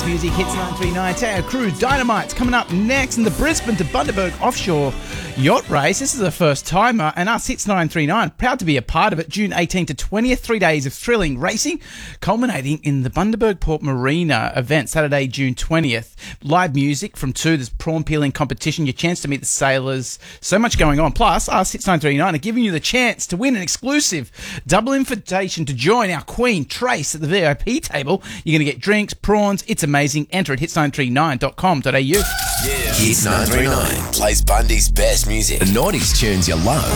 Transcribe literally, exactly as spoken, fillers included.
music, Hits nine three nine. Tao Crew Dynamite's coming up next in the Brisbane to Bundaberg offshore yacht race. This is a first timer, and us Hits nine three nine proud to be a part of it. June eighteenth to twentieth, three days of thrilling racing, culminating in the Bundaberg Port Marina event Saturday, June twentieth. Live music from two. There's prawn peeling competition, your chance to meet the sailors. So much going on. Plus, us Hits nine three nine are giving you the chance to win an exclusive double invitation to join our Queen Trace at the V I P table. You're going to get drinks, prawns. It's amazing. Enter at hits nine three nine dot com dot a u. Yeah. Hits nine three nine plays Bundy's best music. The nineties tunes you love.